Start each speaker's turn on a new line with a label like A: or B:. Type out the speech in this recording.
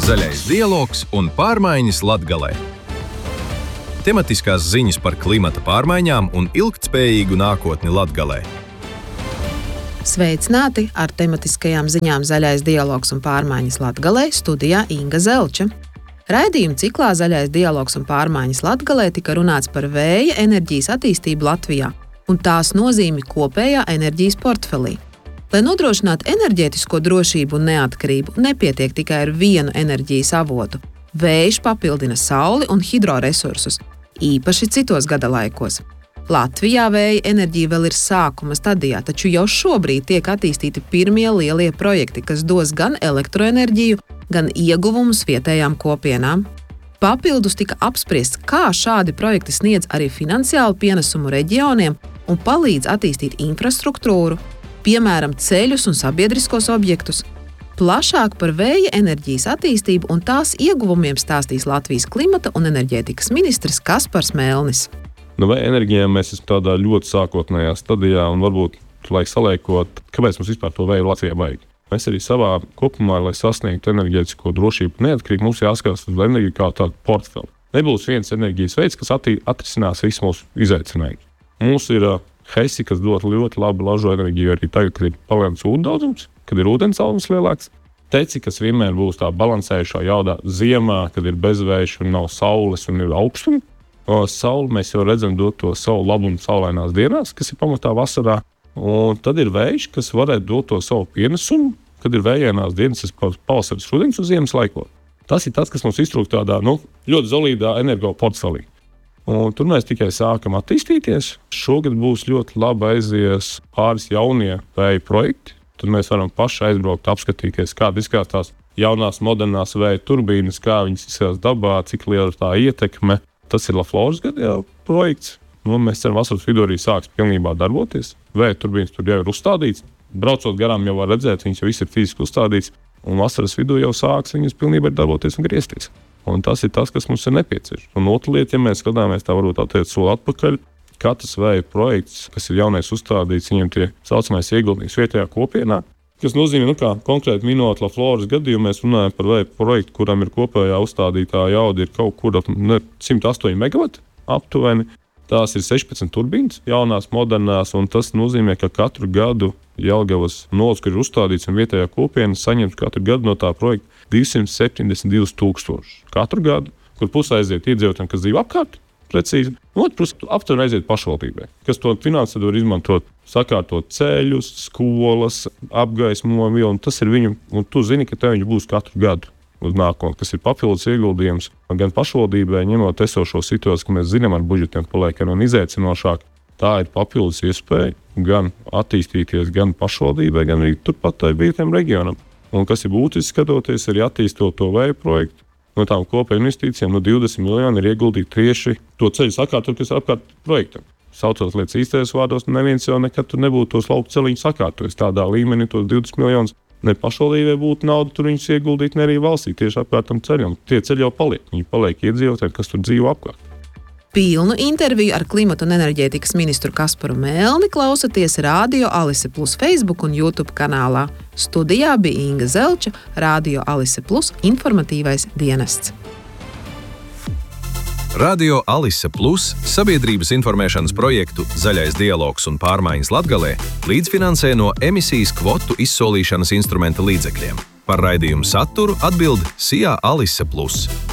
A: Zaļais dialogs un pārmaiņas Latgalē. Tematiskās ziņas par klimata pārmaiņām un ilgtspējīgu nākotni Latgalē.
B: Sveicināti ar tematiskajām ziņām Zaļais dialogs un pārmaiņas Latgalē, studijā Inga Zelča. Raidījuma ciklā Zaļais dialogs un pārmaiņas Latgalē tika runāts par vēja enerģijas attīstību Latvijā un tās nozīmi kopējā enerģijas portfelī. Lai nodrošinātu enerģētisko drošību un neatkarību, nepietiek tikai ar vienu enerģijas avotu. Vējš papildina sauli un hidroresursus, īpaši citos gadalaikos. Latvijā vēja enerģija vēl ir sākuma stadijā, taču jau šobrīd tiek attīstīti pirmie lielie projekti, kas dos gan elektroenerģiju, gan ieguvumus vietējām kopienām. Papildus tika apspriests, kā šādi projekti sniedz arī finansiālu pienesumu reģioniem un palīdz attīstīt infrastruktūru, piemēram, ceļus un sabiedriskos objektus. Plašāk par vēja enerģijas attīstību un tās ieguvumiem stāstīs Latvijas klimata un enerģētikas ministrs Kaspars Melnis.
C: Vēja enerģijā mēs esam tādā ļoti sākotnējā stadijā un varbūt, lai saliekot, kāpēc mums vispār to vēju Latvijā vajag. Mēs arī savā kopumā, lai sasniegtu enerģētisko drošību un neatkarību, mums jāskatās uz enerģiju kā tādu portfeli. Nebūs viens enerģijas veids, kas atrisinās visu mūsu izaicinājumus. Mums ir Hesi, kas dod ļoti labu lažu enerģiju arī tagad, kad ir palielināts ūdens daudzums, kad ir ūdens daudzums lielāks. Teci, kas vienmēr būs tā balansējušā jaudā ziemā, kad ir bezvējš un nav saules un ir augstumi. Sauli mēs jau redzam dot to savu labumu saulainās dienās, kas ir pamatā vasarā. Un tad ir vējš, kas varētu dot to savu pienesumu, kad ir vējainās dienas, tas pavasaris, rudens un ziemas laikos. Tas ir tas, kas mums iztrūkst tādā ļoti solīdā energo portfelī. Un tur mēs tikai sākam attīstīties. Šogad būs ļoti labi aizies pāris jaunie vēja projekti. Tad mēs varam paši aizbraukt, apskatīties, kāda izskatās jaunās, modernās vēja turbīnas, kā viņas izskatās dabā, cik liela ir tā ietekme. Tas ir Lafloras gadījā projekts. Mēs ceram, vasaras vidū arī sāks pilnībā darboties. Vēja turbīnas tur jau ir uzstādīts. Braucot garām jau var redzēt, viņas jau viss ir fiziski uzstādīts. Un vasaras vidū jau sāks viņas pilnībā darboties un griezties. Un tas ir tas, kas mums ir nepieciešams. Un otra lieta, ja mēs skatāmies tā varbūt attiec soli atpakaļ, katrs vēja projekts, kas ir jaunais uzstādīts, viņam tie saucamais ieguldījums vietējā kopienā, kas nozīmē, kā konkrēti minot Lafloras gadījumu, mēs runājam par vēja projektu, kuram ir kopējā uzstādītā jauda ir kaut kur 108 megawati aptuveni. Tās ir 16 turbīnas, jaunās, modernās, un tas nozīmē, ka katru gadu Jelgavas novads, kur ir uzstādīts un vietējā kopiena, saņems katru gadu no tā projekta 272,000. Katru gadu, kur pusē aiziet iedzīvotājiem, kas dzīvo apkārt, precīzi, un otru pusi aptuveni aiziet pašvaldībai, kas to finansu var izmantot, sakārtot ceļus, skolas, apgaismojumu vielu, un tas ir viņu, un tu zini, ka tev viņš būs katru gadu uz nākotni, kas ir papildus ieguldījums gan pašvaldībai, ņemot esošo situāciju, ka mēs zinām ar budžetiem paliek un izaicinošāk. Tā ir papildus iespēja gan attīstīties gan pašvaldībai, gan arī turpat vietējiem reģionam. Un kas ir būtiski skatoties, arī attīstot to vēja projektu, no tām kopējām investīcijām 20 miljoni ir ieguldīti tieši to ceļu sakārtot, kas ir apkārt projektam. Saucot lietas īstajos vārdos, neviens jau nekad tur nebūtu tos lauku celiņus sakārtojis tādā līmenī, tos 20 miljonus. Ne pašvaldībai būtu nauda tur viņus ieguldīt, ne arī valstī tieši apkārt tam ceļam. Tie ceļi jau paliek. Viņi paliek iedzīvotājiem, kas tur dzīvo apkārt.
B: Pilnu interviju ar klimata un enerģētikas ministru Kasparu Melni klausaties Radio Alise Plus Facebook un YouTube kanālā. Studijā bija Inga Zelča, Radio Alise Plus informatīvais dienests.
A: Radio Alise Plus sabiedrības informēšanas projektu Zaļais dialogs un pārmaiņas Latgalē līdzfinansē no emisijas kvotu izsolīšanas instrumenta līdzekļiem. Par raidījumu saturu atbild SIA Alise Plus.